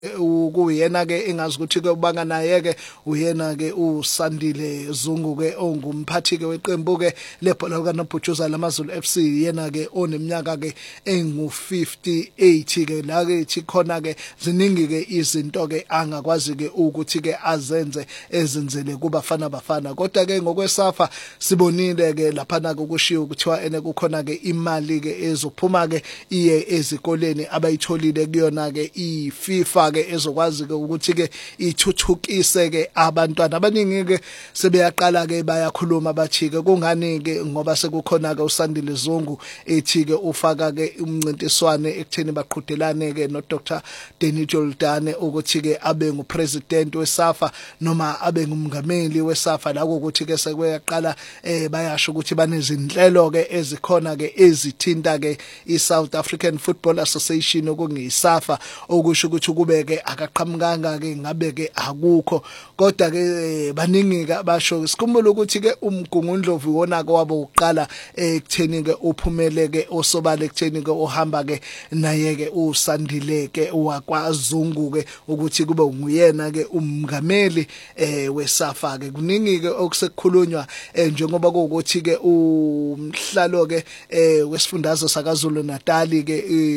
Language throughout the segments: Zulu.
Kuyena ke engazi ukuthi ke ubanga naye ke uyena ke uSandile Zungu ke ongumphathi ke weqembu ke lebhola likaNobhutshuzwayo lamaZulu FC yena ke oneminyaka ke engu58 ke la ke thi khona ke ziningi ke izinto ke angakwazi ke ukuthi ke azenze ezenzele kubafana bafana kodwa ke ngokwesafa sibonile ke lapha na kushiwo kuthiwa ene kukhona ke imali ke ezophuma ke iye ezikoleni abayitholile kuyona ke iFIFA ke ezokwazi ke ukuthi ke ithuthukise ke abantwana abaningi ke sebeyaqala ke bayakhuluma bathi ke kungani ke ngoba sekukhona ke uSandile Zungu ethi ke ufaka ke umncintiswane ekutheni baqhudelane ke no Dr Danny Jordaan ukuthi ke abe ngupresident weSAFA noma abe ngumngameli weSAFA la ukuthi ke sekweyaqala bayasho ukuthi banezinhlelo ke ezikhona ke ezithinta ke iSouth African Football Association okungiSAFA okusho ukuthi kube ke akaqhamukanga ke ngabe ke akukho kodwa ke baningi ke basho sikhumbula ukuthi ke uMgungundlovu wona ke wabo uqala ekutheni ke uphumele ke osobala ekutheni ke ohamba ke naye ke uSandile ke wakwaZungu ke ukuthi kube nguyena ke umngameli weSAFA ke kuningi ke okusekukhulunywa njengoba ukuthi ke umhlalo ke wesifundazwe sakaZulu Natal ke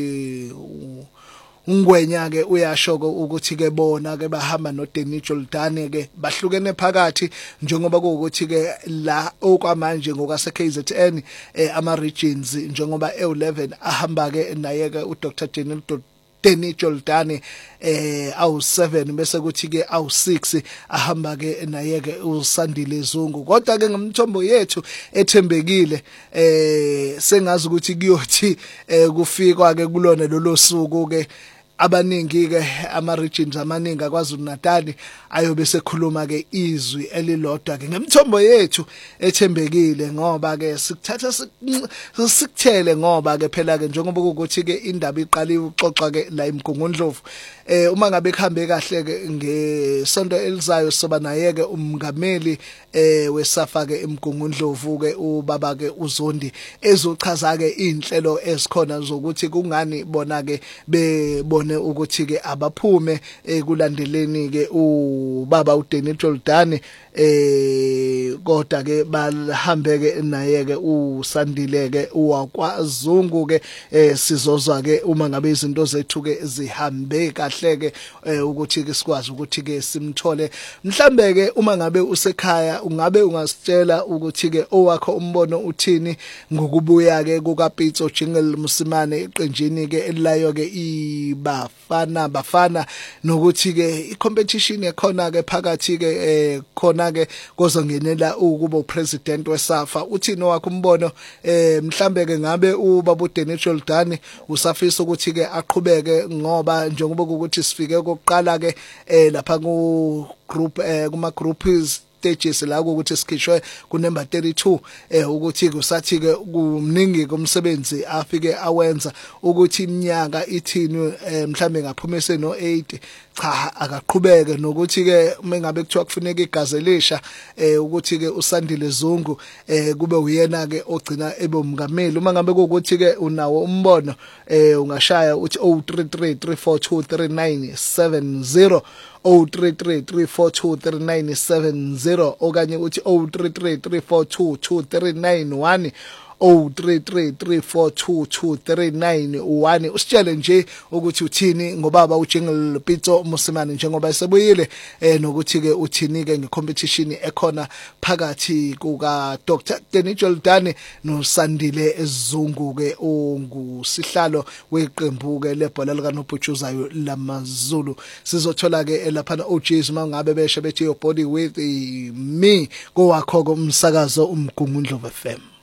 Ungwenya ke uyashoko ukuthi ke bona ke bahamba no Danny Jordaan ke bahlukene phakathi njengoba ukuthi ke la okwamanje ngokase KZN ama regions njengoba e11 ahamba ke naye ke uDr Danny Jordaan awu7 bese kuthi ke awu6 ahamba ke naye ke uSandile Zungu kodwa ke ngomthombo yethu ethembekile sengazi ukuthi kuyothi kufikwa ke kulona lolo suku ke abaningi ke ama regions amaningi aKwaZulu Natal ayobe sekhuluma ke izwi elilodwa ke ngemthombo yethu ethembekile ngoba ke sikuthatha sikuthele ngoba ke phela ke njengoba ukuthi ke indaba iqaliwe uxoxa ke la eMgungundlovu uma ngabe kuhambe kahle ke ngesonto elizayo soba naye ke umngameli weSAFA ke eMgungundlovu ke ubaba ke uZondi ezochaza ke inhlelo ezikhona zokuthi kungani bona ke bebone ukuthi ke abaphume kulandeleni ke ubaba uDanny Jordaan kodwa ke bahambe ke naye ke uSandile ke wakwaZungu ke sizozwa ke uma ngabe izinto zethu ke zihambe kahle ke ukuthi ke sikwazi ukuthi ke simthole mhlambe ke uma ngabe usekhaya ungabe ungasitshela ukuthi ke owakho umbono uthini ngokubuya ke kukaPitso Jingle Musimane eqenjini ke elilayo ke bafana nokuthi ke icompetition ekhona ke phakathi ke khona ke kozongenela ukuba upresident weSAFA uthini wakho umbono mhlambe ke ngabe ubaba uDanny Jordaan usafisa ukuthi ke aqhubeke ngoba njengoba ukuthi sifike kokuqala ke lapha ku group kuma groups stages la ukuthi sikhishwe ku number 32 ukuthi kusathi ke kumningi komsebenzi afike awenza ukuthi iminyaka ithini mhlambe ngaphumese no 8 cha akaqhubeke nokuthi ke mengabe kuthiwa kufuneka igazi elisha ukuthi ke uSandile Zungu kube uyena ke ogcina ebomngameli uma ngabe ukuthi ke unawo umbono ungashaya uthi 0333423970 0333423970 okanye uthi 0333422391 0333422391 usitshele nje ukuthi uthini ngobaba uJingle Pitso Musimane njengoba esebuyile nokuthi ke uthini ke ngecompetition ekhona phakathi kuka Dr Danny Jordaan noSandile Zungu ke ongusihlalo weqembu ke lebhola likaNobhutshuzwayo lamaZulu sizothola ke lapha OJs mangabe beshe bethi your body with me kowakho umsakazo uMgungundlovu FM.